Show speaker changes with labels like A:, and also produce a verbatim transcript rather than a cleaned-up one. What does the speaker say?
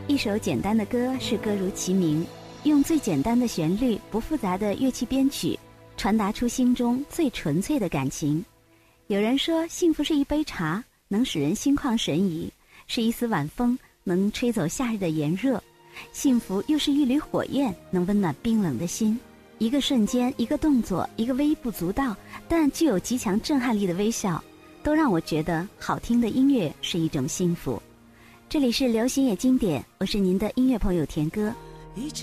A: 一首简单的歌是歌如其名，用最简单的旋律、不复杂的乐器编曲，传达出心中最纯粹的感情。有人说，幸福是一杯茶，能使人心旷神怡；是一丝晚风，能吹走夏日的炎热；幸福又是一缕火焰，能温暖冰冷的心。一个瞬间，一个动作，一个微不足道但具有极强震撼力的微笑，都让我觉得好听的音乐是一种幸福。这里是流行也经典，我是您的音乐朋友田歌。
B: 一直